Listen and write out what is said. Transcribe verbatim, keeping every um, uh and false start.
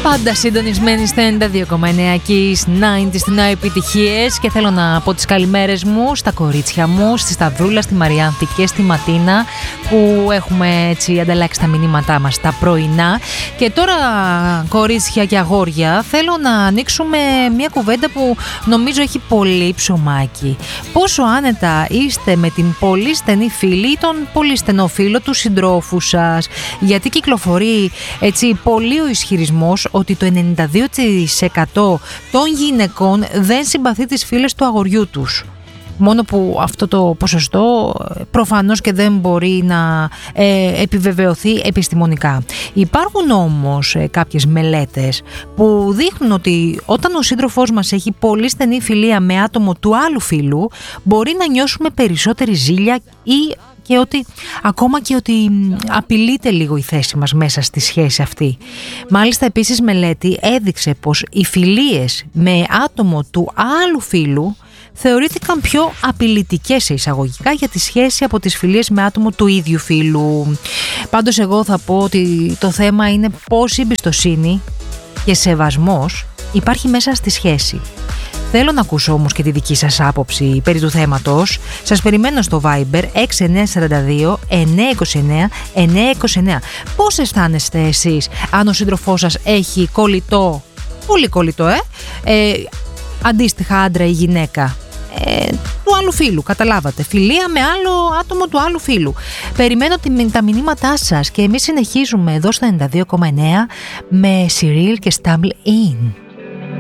Πάντα συντονισμένοι στο ενενήντα δύο κόμμα εννέα Kiss ενενήντα στην επιτυχίες, και θέλω να πω τις καλημέρες μου στα κορίτσια μου, στη Σταυρούλα, στη Μαριάνθη και στη Ματίνα, που έχουμε έτσι ανταλλάξει τα μηνύματά μας τα πρωινά. Και τώρα, κορίτσια και αγόρια, θέλω να ανοίξουμε μια κουβέντα που νομίζω έχει πολύ ψωμάκι. Πόσο άνετα είστε με την πολύ στενή φίλη ή τον πολύ στενό φίλο του συντρόφου σας? Γιατί κυκλοφορεί έτσι πολύ ο ισχυρισμός ότι το ενενήντα δύο τοις εκατό των γυναικών δεν συμπαθεί τις φίλες του αγοριού τους. Μόνο που αυτό το ποσοστό προφανώς και δεν μπορεί να ε, επιβεβαιωθεί επιστημονικά. Υπάρχουν όμως ε, κάποιες μελέτες που δείχνουν ότι όταν ο σύντροφός μας έχει πολύ στενή φιλία με άτομο του άλλου φύλου, μπορεί να νιώσουμε περισσότερη ζήλια ή και ότι ακόμα και ότι απειλείται λίγο η θέση μας μέσα στη σχέση αυτή. Μάλιστα, επίσης, μελέτη έδειξε πως οι φιλίες με άτομο του άλλου φύλου θεωρήθηκαν πιο απειλητικές σε εισαγωγικά για τη σχέση από τις φιλίες με άτομο του ίδιου φύλου. Πάντως, εγώ θα πω ότι το θέμα είναι πόση εμπιστοσύνη και σεβασμός υπάρχει μέσα στη σχέση. Θέλω να ακούσω όμως και τη δική σας άποψη περί του θέματος. Σας περιμένω στο Viber έξι εννιά τέσσερα δύο εννιά δύο εννιά εννιά δύο εννιά. Πώς αισθάνεστε εσείς αν ο σύντροφός σας έχει κολλητό, πολύ κολλητό, ε, ε αντίστοιχα άντρα ή γυναίκα ε, του άλλου φύλου, καταλάβατε, φιλία με άλλο άτομο του άλλου φύλου? Περιμένω τα μηνύματά σας και εμείς συνεχίζουμε εδώ στο ενενήντα δύο κόμμα εννέα με Cyril και Stumble In.